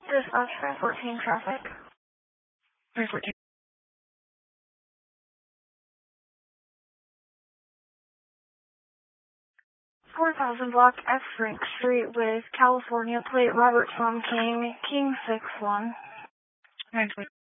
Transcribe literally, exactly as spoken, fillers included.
Dispatch Transport Team Traffic. Transport Team. four thousand block F Frank Street with California plate Robert Tom King, King six one. Transport.